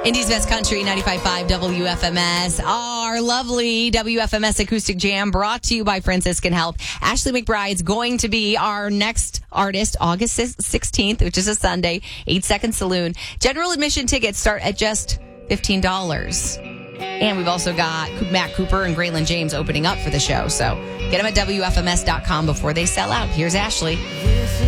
Indy's Best Country, 95.5 WFMS. Our lovely WFMS Acoustic Jam brought to you by Franciscan Health. Ashley McBride's going to be our next artist, August 16th, which is a Sunday, 8 Second Saloon. General admission tickets start at just $15. And we've also got Matt Cooper and Graylin James opening up for the show. So get them at WFMS.com before they sell out. Here's Ashley.